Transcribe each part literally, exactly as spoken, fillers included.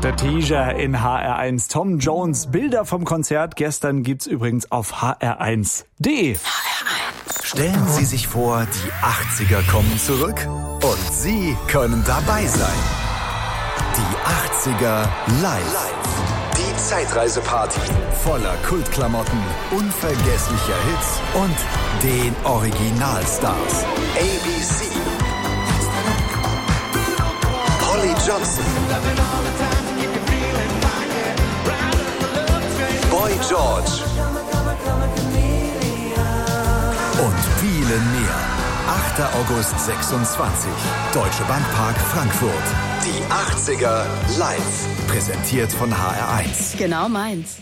Der Teaser in H R eins. Tom Jones, Bilder vom Konzert. Gestern gibt's übrigens auf h r eins punkt d e. H R eins. Stellen Sie sich vor, die achtziger kommen zurück und Sie können dabei sein. Die achtziger live. Die Zeitreiseparty voller Kultklamotten, unvergesslicher Hits und den Originalstars. A B C, Holly Johnson, Boy George und viele mehr. achter August sechsundzwanzig. Deutsche Bankpark Frankfurt. Die achtziger live. Präsentiert von H R eins. Genau meins.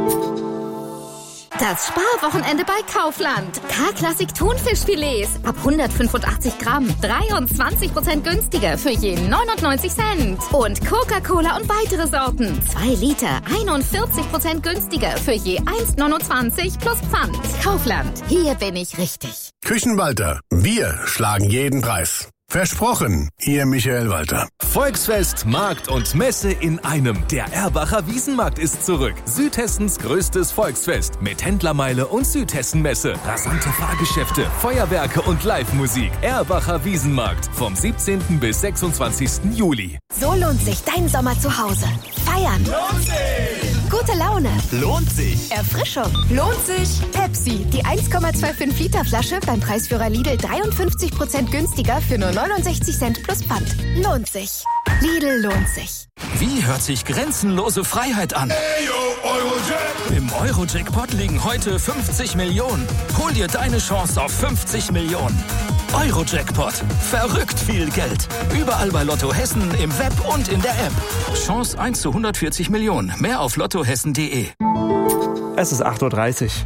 Das Sparwochenende bei Kaufland. K-Klassik Thunfischfilets ab hundertfünfundachtzig Gramm. dreiundzwanzig Prozent günstiger für je neunundneunzig Cent. Und Coca-Cola und weitere Sorten. zwei Liter, einundvierzig Prozent günstiger für je eins neunundzwanzig plus Pfand. Kaufland, hier bin ich richtig. Küchenwalter, wir schlagen jeden Preis. Versprochen, Ihr Michael Walter. Volksfest, Markt und Messe in einem. Der Erbacher Wiesenmarkt ist zurück. Südhessens größtes Volksfest mit Händlermeile und Südhessen-Messe. Rasante Fahrgeschäfte, Feuerwerke und Live-Musik. Erbacher Wiesenmarkt vom siebzehnten bis sechsundzwanzigsten Juli. So lohnt sich dein Sommer zu Hause. Feiern. Lohnt sich! Gute Laune. Lohnt sich! Erfrischung. Lohnt sich. Pepsi, die eins Komma fünfundzwanzig Liter Flasche beim Preisführer Lidl dreiundfünfzig Prozent günstiger für nur neunundsechzig Cent plus Pfand. Lohnt sich. Lidl lohnt sich. Wie hört sich grenzenlose Freiheit an? Hey, yo, Eurojack. Im Euro-Jackpot liegen heute fünfzig Millionen. Hol dir deine Chance auf fünfzig Millionen. Euro-Jackpot. Verrückt viel Geld. Überall bei Lotto Hessen, im Web und in der App. Chance eins zu hundertvierzig Millionen. Mehr auf lottohessen punkt de. Es ist acht Uhr dreißig.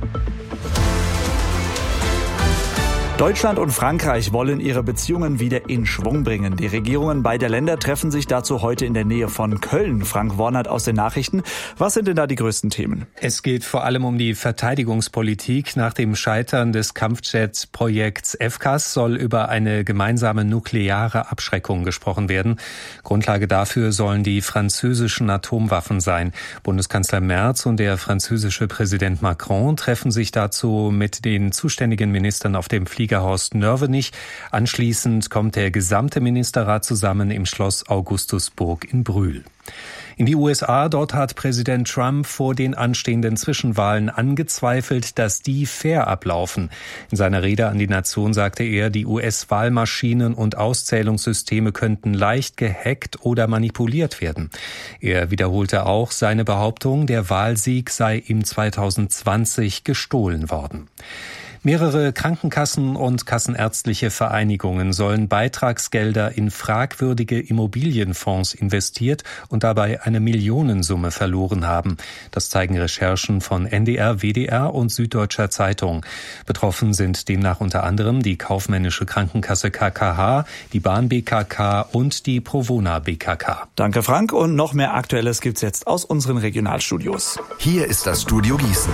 Deutschland und Frankreich wollen ihre Beziehungen wieder in Schwung bringen. Die Regierungen beider Länder treffen sich dazu heute in der Nähe von Köln. Frank Warnert aus den Nachrichten. Was sind denn da die größten Themen? Es geht vor allem um die Verteidigungspolitik. Nach dem Scheitern des Kampfjet-Projekts F C A S soll über eine gemeinsame nukleare Abschreckung gesprochen werden. Grundlage dafür sollen die französischen Atomwaffen sein. Bundeskanzler Merz und der französische Präsident Macron treffen sich dazu mit den zuständigen Ministern auf dem Flieger Horst Nörvenich. Anschließend kommt der gesamte Ministerrat zusammen im Schloss Augustusburg in Brühl. In die U S A, dort hat Präsident Trump vor den anstehenden Zwischenwahlen angezweifelt, dass die fair ablaufen. In seiner Rede an die Nation sagte er, die U S-Wahlmaschinen und Auszählungssysteme könnten leicht gehackt oder manipuliert werden. Er wiederholte auch seine Behauptung, der Wahlsieg sei ihm zweitausendzwanzig gestohlen worden. Mehrere Krankenkassen und kassenärztliche Vereinigungen sollen Beitragsgelder in fragwürdige Immobilienfonds investiert und dabei eine Millionensumme verloren haben. Das zeigen Recherchen von N D R, W D R und Süddeutscher Zeitung. Betroffen sind demnach unter anderem die kaufmännische Krankenkasse K K H, die Bahn B K K und die Provona B K K. Danke, Frank. Und noch mehr Aktuelles gibt's jetzt aus unseren Regionalstudios. Hier ist das Studio Gießen.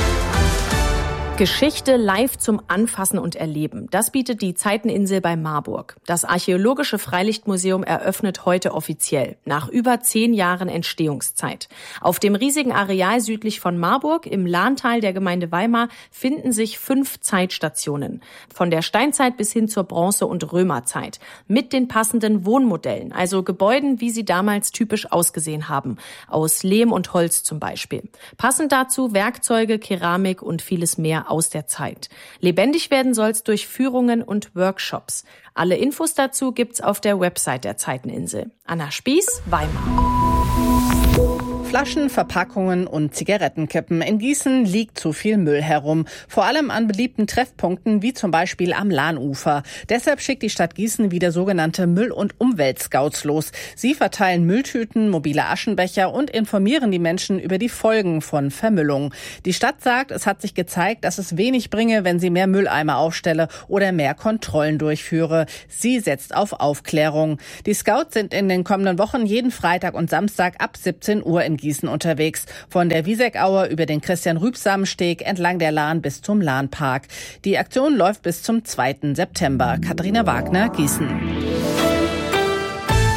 Geschichte live zum Anfassen und Erleben. Das bietet die Zeiteninsel bei Marburg. Das Archäologische Freilichtmuseum eröffnet heute offiziell, nach über zehn Jahren Entstehungszeit. Auf dem riesigen Areal südlich von Marburg, im Lahntal der Gemeinde Weimar, finden sich fünf Zeitstationen. Von der Steinzeit bis hin zur Bronze- und Römerzeit. Mit den passenden Wohnmodellen, also Gebäuden, wie sie damals typisch ausgesehen haben. Aus Lehm und Holz zum Beispiel. Passend dazu Werkzeuge, Keramik und vieles mehr aus der Zeit. Lebendig werden soll's durch Führungen und Workshops. Alle Infos dazu gibt's auf der Website der Zeiteninsel. Anna Spieß, Weimar. Flaschen, Verpackungen und Zigarettenkippen. In Gießen liegt zu viel Müll herum. Vor allem an beliebten Treffpunkten wie zum Beispiel am Lahnufer. Deshalb schickt die Stadt Gießen wieder sogenannte Müll- und Umweltscouts los. Sie verteilen Mülltüten, mobile Aschenbecher und informieren die Menschen über die Folgen von Vermüllung. Die Stadt sagt, es hat sich gezeigt, dass es wenig bringe, wenn sie mehr Mülleimer aufstelle oder mehr Kontrollen durchführe. Sie setzt auf Aufklärung. Die Scouts sind in den kommenden Wochen jeden Freitag und Samstag ab siebzehn Uhr in Gießen unterwegs. Von der Wieseckauer über den Christian-Rübsamen-Steg entlang der Lahn bis zum Lahnpark. Die Aktion läuft bis zum zweiten September. Katharina Wagner, Gießen.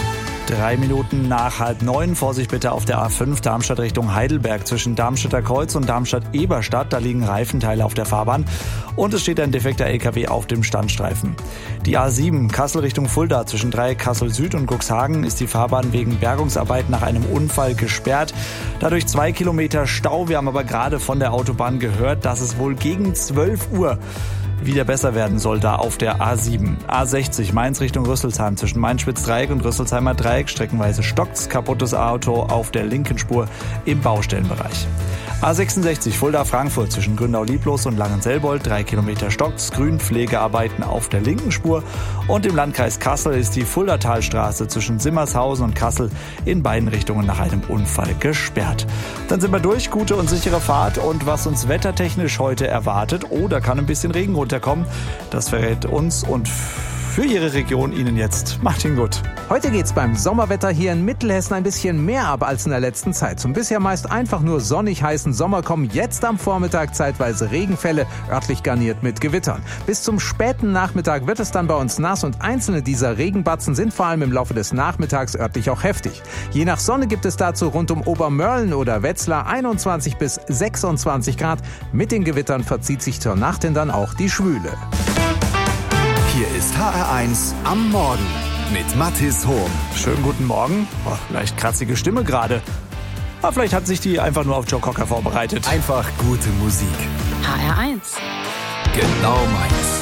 Drei Minuten nach halb neun. Vorsicht bitte auf der A fünf Darmstadt Richtung Heidelberg zwischen Darmstädter Kreuz und Darmstadt-Eberstadt. Da liegen Reifenteile auf der Fahrbahn und es steht ein defekter L K W auf dem Standstreifen. Die A sieben Kassel Richtung Fulda zwischen Dreieck Kassel Süd und Cuxhagen ist die Fahrbahn wegen Bergungsarbeit nach einem Unfall gesperrt. Dadurch zwei Kilometer Stau. Wir haben aber gerade von der Autobahn gehört, dass es wohl gegen zwölf Uhr wieder besser werden soll da auf der A sieben. A sechzig Mainz Richtung Rüsselsheim zwischen Mainz-Spitz-Dreieck und Rüsselsheimer Dreieck. Streckenweise stockt's, kaputtes Auto auf der linken Spur im Baustellenbereich. A sechsundsechzig Fulda-Frankfurt zwischen Grünau-Lieblos und Langenselbold. Drei Kilometer stockt's, Grünpflegearbeiten auf der linken Spur. Und im Landkreis Kassel ist die Fuldatalstraße zwischen Simmershausen und Kassel in beiden Richtungen nach einem Unfall gesperrt. Dann sind wir durch, gute und sichere Fahrt. Und was uns wettertechnisch heute erwartet, oh, da kann ein bisschen Regen runterkommen. Das verrät uns und für Ihre Region Ihnen jetzt Martin Gutt. Heute geht's beim Sommerwetter hier in Mittelhessen ein bisschen mehr ab als in der letzten Zeit. Zum bisher meist einfach nur sonnig heißen Sommer kommen jetzt am Vormittag zeitweise Regenfälle, örtlich garniert mit Gewittern. Bis zum späten Nachmittag wird es dann bei uns nass und einzelne dieser Regenbatzen sind vor allem im Laufe des Nachmittags örtlich auch heftig. Je nach Sonne gibt es dazu rund um Obermörlen oder Wetzlar einundzwanzig bis sechsundzwanzig Grad. Mit den Gewittern verzieht sich zur Nacht hin dann auch die Schwüle. Hier ist H R eins am Morgen mit Mathis Hohm. Schönen guten Morgen. Oh, leicht kratzige Stimme gerade. Aber vielleicht hat sich die einfach nur auf Joe Cocker vorbereitet. Einfach gute Musik. H R eins. Genau meins.